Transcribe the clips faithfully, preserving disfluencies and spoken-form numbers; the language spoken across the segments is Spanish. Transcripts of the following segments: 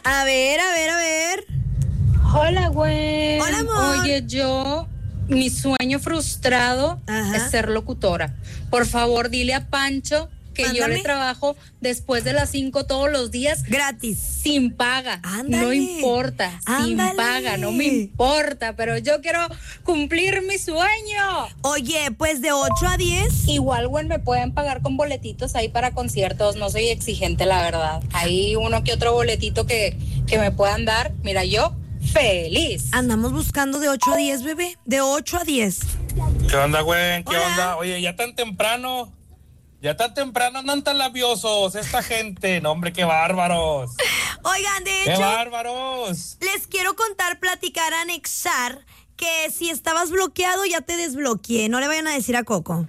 A ver, a ver, a ver. Hola, güey. Hola, amor. Oye, yo, mi sueño frustrado Ajá. es ser locutora. Por favor, dile a Pancho que Mándame. yo le trabajo después de las cinco todos los días. Gratis. Sin paga. Ándale. No importa. Sin Ándale. paga, no me importa. Pero yo quiero cumplir mi sueño. Oye, pues de ocho a diez. Igual, güey, me pueden pagar con boletitos ahí para conciertos. No soy exigente, la verdad. Hay uno que otro boletito que, que me puedan dar. Mira, yo feliz. Andamos buscando de ocho a diez, bebé. De ocho a diez. ¿Qué onda, güey? ¿Qué Hola. onda? Oye, ya tan temprano. Ya tan temprano andan tan labiosos esta gente. No, hombre, qué bárbaros. Oigan, de ¡Qué hecho, bárbaros! les quiero contar, platicar, anexar que si estabas bloqueado ya te desbloqueé. No le vayan a decir a Coco.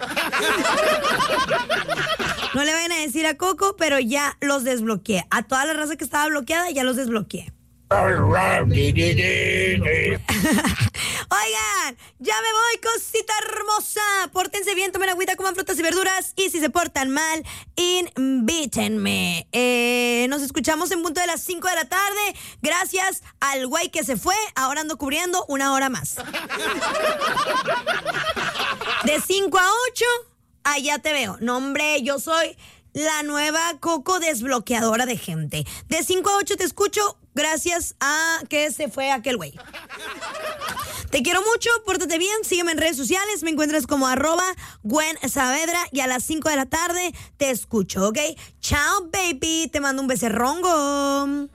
No le vayan a decir a Coco, pero ya los desbloqueé. A toda la raza que estaba bloqueada ya los desbloqueé. Oigan, ya me voy, cosita hermosa. Pórtense bien, tomen agüita, coman frutas y verduras. Y si se portan mal, invítenme. Eh, nos escuchamos en punto de las cinco de la tarde. Gracias al güey que se fue. Ahora ando cubriendo una hora más. De cinco a ocho, allá te veo. No, hombre, yo soy la nueva Coco desbloqueadora de gente. De cinco a ocho te escucho gracias a que se fue aquel güey. Te quiero mucho, pórtate bien, sígueme en redes sociales, me encuentras como arroba Gwen Saavedra y a las cinco de la tarde te escucho, ¿ok? Chao, baby, te mando un becerrongo.